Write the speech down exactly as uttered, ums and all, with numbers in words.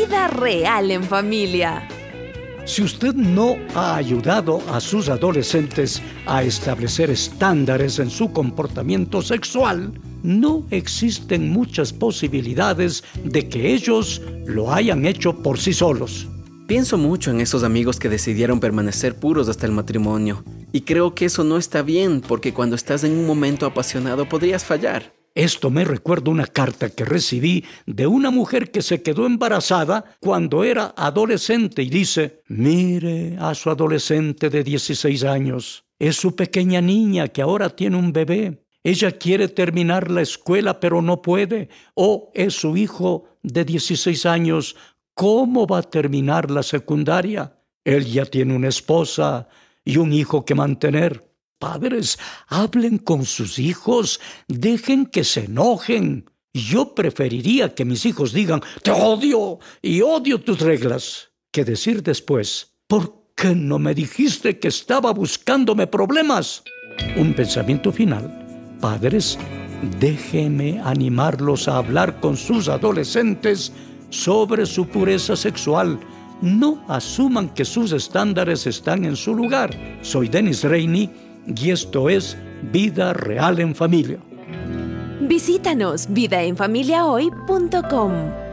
Vida Real en Familia. Si usted no ha ayudado a sus adolescentes a establecer estándares en su comportamiento sexual, no existen muchas posibilidades de que ellos lo hayan hecho por sí solos. Pienso mucho en esos amigos que decidieron permanecer puros hasta el matrimonio. Y creo que eso no está bien, porque cuando estás en un momento apasionado podrías fallar. Esto me recuerda una carta que recibí de una mujer que se quedó embarazada cuando era adolescente y dice: mire a su adolescente de dieciséis años. Es su pequeña niña que ahora tiene un bebé. Ella quiere terminar la escuela pero no puede. O es su hijo de dieciséis años. ¿Cómo va a terminar la secundaria? Él ya tiene una esposa y un hijo que mantener. Padres, hablen con sus hijos, dejen que se enojen. Yo preferiría que mis hijos digan: te odio y odio tus reglas, que decir después: ¿por qué no me dijiste que estaba buscándome problemas? Un pensamiento final. Padres, déjenme animarlos a hablar con sus adolescentes sobre su pureza sexual. No asuman que sus estándares están en su lugar. Soy Dennis Rainey y esto es Vida Real en Familia. Visítanos vida en familia hoy punto com.